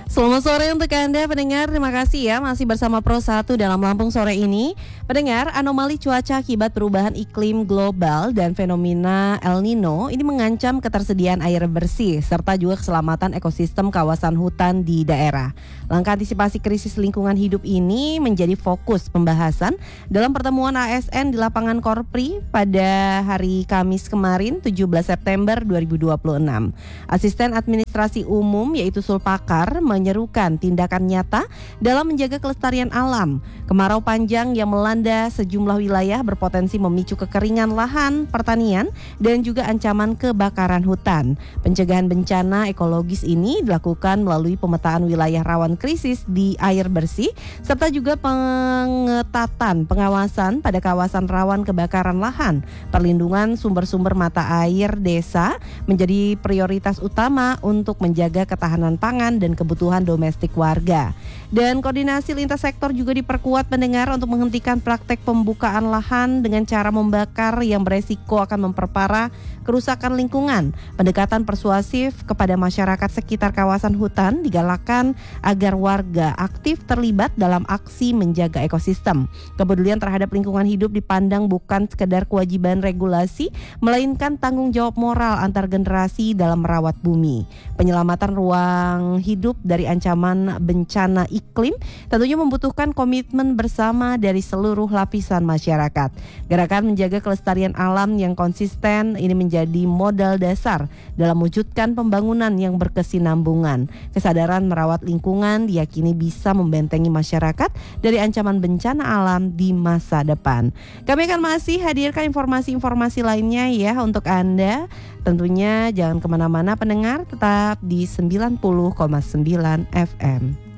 Selamat sore untuk Anda pendengar, terima kasih ya masih bersama Pro 1 dalam Lampung sore ini. Pendengar, anomali cuaca akibat perubahan iklim global dan fenomena El Nino ini mengancam ketersediaan air bersih serta juga keselamatan ekosistem kawasan hutan di daerah. Langkah antisipasi krisis lingkungan hidup ini menjadi fokus pembahasan dalam pertemuan ASN di lapangan Korpri pada hari Kamis kemarin 17 September 2026. Asisten Administrasi Umum yaitu Sulpakar menyerukan tindakan nyata dalam menjaga kelestarian alam. Kemarau panjang yang melanda sejumlah wilayah berpotensi memicu kekeringan lahan pertanian dan juga ancaman kebakaran hutan. Pencegahan bencana ekologis ini dilakukan melalui pemetaan wilayah rawan krisis di air bersih serta juga pengetatan pengawasan pada kawasan rawan kebakaran lahan. Perlindungan sumber-sumber mata air desa menjadi prioritas utama untuk menjaga ketahanan pangan dan kebutuhan domestik warga. Dan koordinasi lintas sektor juga diperkuat pendengar untuk menghentikan praktek pembukaan lahan dengan cara membakar yang beresiko akan memperparah kerusakan lingkungan. Pendekatan persuasif kepada masyarakat sekitar kawasan hutan digalakkan agar warga aktif terlibat dalam aksi menjaga ekosistem. Kepedulian terhadap lingkungan hidup dipandang bukan sekedar kewajiban regulasi, melainkan tanggung jawab moral antar generasi dalam merawat bumi. Penyelamatan ruang hidup dari ancaman bencana iklim tentunya membutuhkan komitmen bersama dari seluruh lapisan masyarakat. Gerakan menjaga kelestarian alam yang konsisten ini menjadi modal dasar dalam mewujudkan pembangunan yang berkesinambungan. Kesadaran merawat lingkungan diyakini bisa membentengi masyarakat dari ancaman bencana alam di masa depan. Kami akan masih hadirkan informasi-informasi lainnya ya untuk Anda. Tentunya jangan kemana-mana pendengar, tetap di 90,9 FM.